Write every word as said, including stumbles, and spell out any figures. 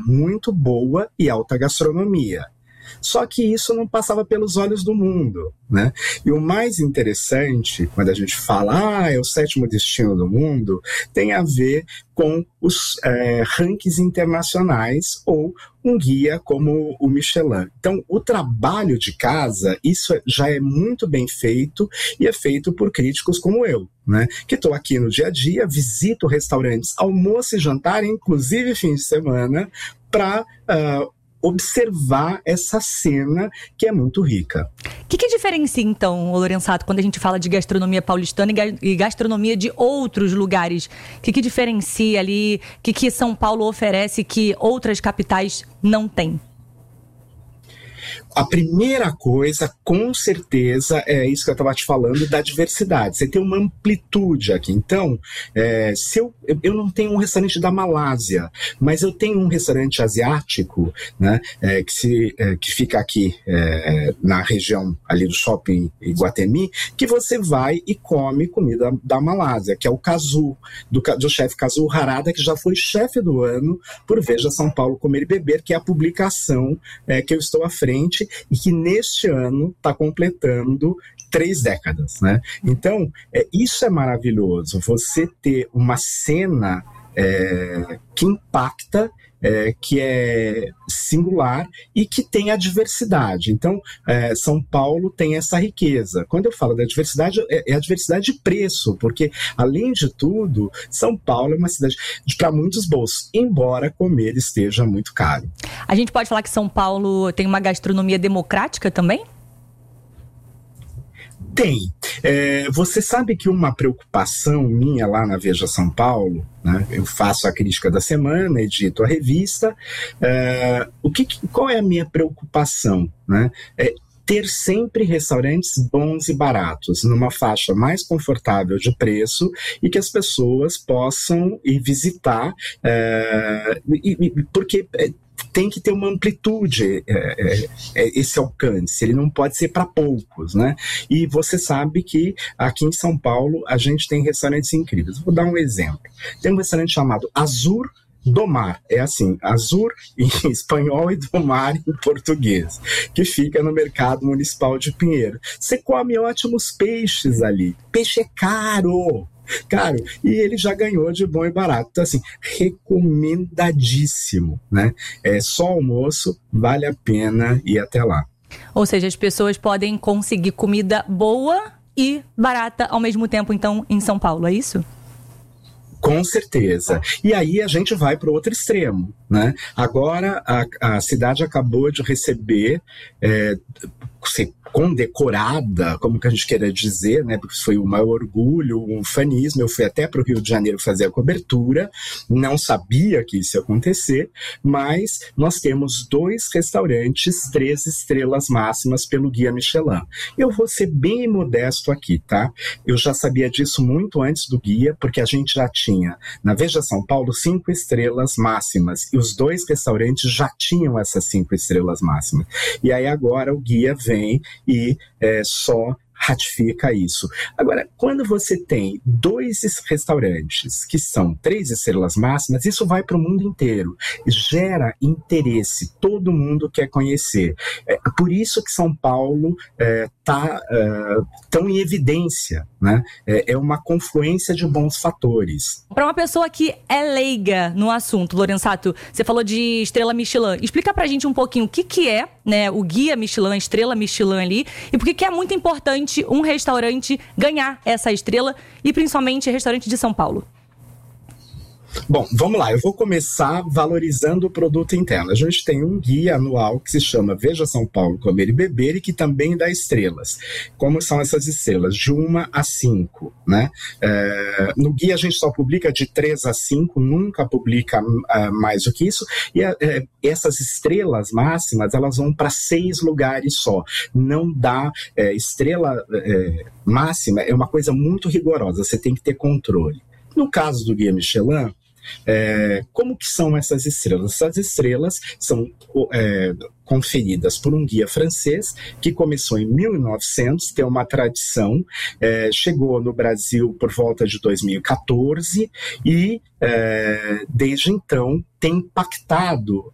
muito boa e alta gastronomia. Só que isso não passava pelos olhos do mundo, né? E o mais interessante, quando a gente fala, ah, é o sétimo destino do mundo, tem a ver com os é, rankings internacionais ou um guia como o Michelin. Então, o trabalho de casa, isso já é muito bem feito e é feito por críticos como eu, né? Que estou aqui no dia a dia, visito restaurantes, almoço e jantar, inclusive fim de semana, para uh, observar essa cena que é muito rica. O que, que diferencia, então, Lorenzato, quando a gente fala de gastronomia paulistana e gastronomia de outros lugares? O que, que diferencia ali? O que, que São Paulo oferece que outras capitais não têm? A primeira coisa, com certeza, é isso que eu estava te falando, da diversidade. Você tem uma amplitude aqui. Então, é, se eu, eu não tenho um restaurante da Malásia, mas eu tenho um restaurante asiático, né, é, que, se, é, que fica aqui é, na região ali do shopping Iguatemi, que você vai e come comida da Malásia, que é o Kazu, do, do chefe Kazu Harada, que já foi chefe do ano por Veja São Paulo Comer e Beber, que é a publicação é, que eu estou à frente, e que neste ano está completando três décadas, né? Então, é, isso é maravilhoso, você ter uma cena é, que impacta, é, que é singular e que tem a diversidade. Então, é, São Paulo tem essa riqueza. Quando eu falo da diversidade, é, é a diversidade de preço, porque, além de tudo, São Paulo é uma cidade para muitos bolsos, embora comer esteja muito caro. A gente pode falar que São Paulo tem uma gastronomia democrática também? Tem. É, você sabe que uma preocupação minha lá na Veja São Paulo, né, eu faço a crítica da semana, edito a revista, é, o que, qual é a minha preocupação? Né? É ter sempre restaurantes bons e baratos, numa faixa mais confortável de preço e que as pessoas possam ir visitar, é, e, e, porque... É, tem que ter uma amplitude, é, é, esse alcance, ele não pode ser para poucos, né? E você sabe que aqui em São Paulo a gente tem restaurantes incríveis. Vou dar um exemplo. Tem um restaurante chamado Azur do Mar, é assim, Azur em espanhol e do Mar em português, que fica no Mercado Municipal de Pinheiro. Você come ótimos peixes ali, peixe é caro, caro, e ele já ganhou de bom e barato. Então, assim, recomendadíssimo, né? É só almoço, vale a pena ir até lá. Ou seja, as pessoas podem conseguir comida boa e barata ao mesmo tempo, então, em São Paulo, é isso? Com certeza. E aí a gente vai para o outro extremo, né? Agora a, a cidade acabou de receber, é, condecorada, como que a gente queira dizer, né? Porque foi um maior orgulho, um fanismo. Eu fui até para o Rio de Janeiro fazer a cobertura, não sabia que isso ia acontecer, mas nós temos dois restaurantes, três estrelas máximas pelo Guia Michelin. Eu vou ser bem modesto aqui, tá? Eu já sabia disso muito antes do guia, porque a gente já tinha na Veja São Paulo cinco estrelas máximas, e os dois restaurantes já tinham essas cinco estrelas máximas. E aí agora o guia vem e é, só ratifica isso. Agora, quando você tem dois restaurantes que são três estrelas máximas, isso vai para o mundo inteiro. Gera interesse, todo mundo quer conhecer. É por isso que São Paulo está é, é, tão em evidência, né? É, é uma confluência de bons fatores. Para uma pessoa que é leiga no assunto, Lorenzato, você falou de estrela Michelin. Explica pra gente um pouquinho o que, que é, né, o guia Michelin, estrela Michelin ali, e por que, que é muito importante um restaurante ganhar essa estrela, e principalmente restaurante de São Paulo. Bom, vamos lá, eu vou começar valorizando o produto interno. A gente tem um guia anual que se chama Veja São Paulo Comer e Beber e que também dá estrelas. Como são essas estrelas? De uma a cinco, né? É, no guia a gente só publica de três a cinco, nunca publica uh, mais do que isso, e uh, essas estrelas máximas, elas vão para seis lugares só. Não dá, uh, estrela uh, máxima é uma coisa muito rigorosa, você tem que ter controle. No caso do Guia Michelin, É, como que são essas estrelas? Essas estrelas são é, conferidas por um guia francês que começou em mil e novecentos, tem uma tradição, é, chegou no Brasil por volta de dois mil e catorze e é, desde então tem impactado